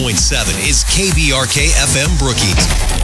is KBRK FM Brookings.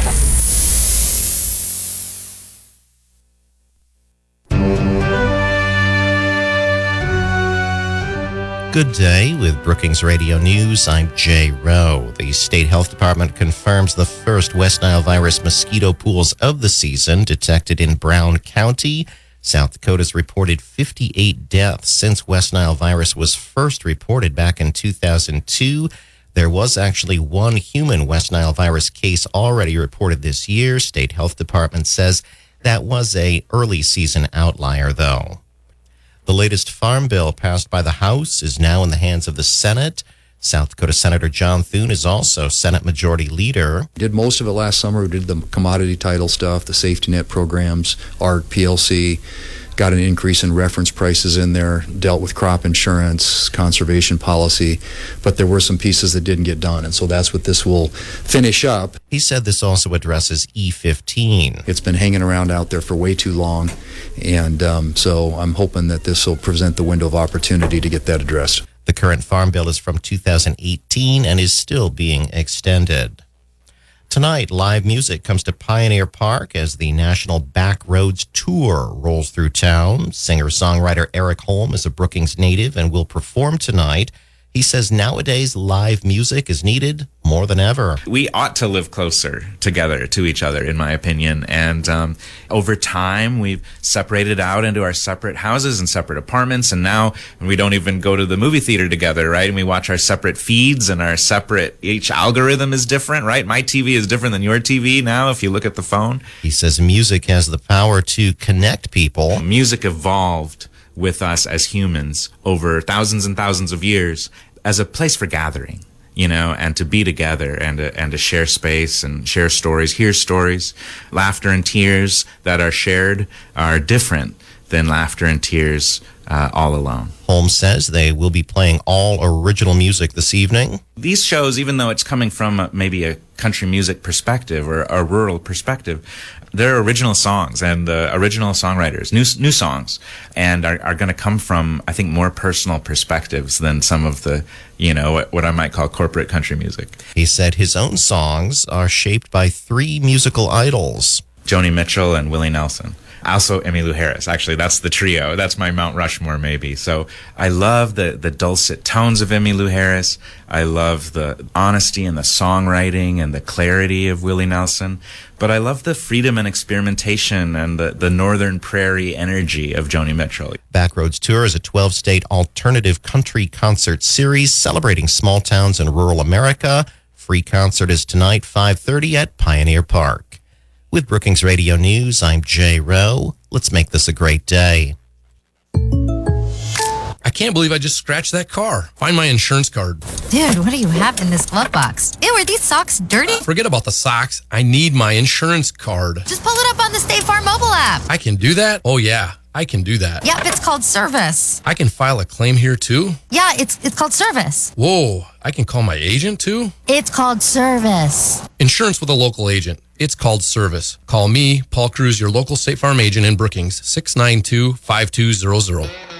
Good day with Brookings Radio News. I'm Jay Rowe. The State Health Department confirms the first West Nile virus mosquito pools of the season detected in Brown County. South Dakota's reported 58 deaths since West Nile virus was first reported back in 2002. There was actually one human West Nile virus case already reported this year. State Health Department says that was a early season outlier, though. The latest farm bill passed by the House is now in the hands of the Senate. South Dakota Senator John Thune is also Senate Majority Leader. Did most of it last summer. We did the commodity title stuff, the safety net programs, ART, PLC, got an increase in reference prices in there, dealt with crop insurance, conservation policy, but there were some pieces that didn't get done, and so that's what this will finish up. He said this also addresses E15. It's been hanging around out there for way too long, and so I'm hoping that this will present the window of opportunity to get that addressed. The current farm bill is from 2018 and is still being extended. Tonight, live music comes to Pioneer Park as the National Backroads Tour rolls through town. Singer-songwriter Eric Holm is a Brookings native and will perform tonight. He says nowadays live music is needed more than ever. We ought to live closer together to each other, in my opinion. And over time, we've separated out into our separate houses and separate apartments. And now we don't even go to the movie theater together, right? And we watch our separate feeds and our separate, each algorithm is different, right? My TV is different than your TV now if you look at the phone. He says music has the power to connect people. Music evolved with us as humans over thousands and thousands of years as a place for gathering, you know, and to be together and to share space and share stories, hear stories. Laughter and tears that are shared are different than laughter and tears all alone. Holmes says they will be playing all original music this evening. These shows, even though it's coming from maybe a country music perspective or a rural perspective, they're original songs and original songwriters, new songs, and are going to come from, I think, more personal perspectives than some of the, you know, what I might call corporate country music. He said his own songs are shaped by three musical idols: Joni Mitchell and Willie Nelson. Also, Emmylou Harris. Actually, that's the trio. That's my Mount Rushmore, maybe. So I love the dulcet tones of Emmylou Harris. I love the honesty and the songwriting and the clarity of Willie Nelson. But I love the freedom and experimentation and the northern prairie energy of Joni Mitchell. Backroads Tour is a 12-state alternative country concert series celebrating small towns in rural America. Free concert is tonight, 5:30 at Pioneer Park. With Brookings Radio News, I'm Jay Rowe. Let's make this a great day. I can't believe I just scratched that car. Find my insurance card. Dude, what do you have in this glove box? Ew, are these socks dirty? Forget about the socks. I need my insurance card. Just pull it up on the State Farm mobile app. I can do that? Oh, yeah. I can do that. Yep, it's called service. I can file a claim here, too? Yeah, it's called service. Whoa, I can call my agent, too? It's called service. Insurance with a local agent. It's called service. Call me, Paul Cruz, your local State Farm agent in Brookings, 692-5200.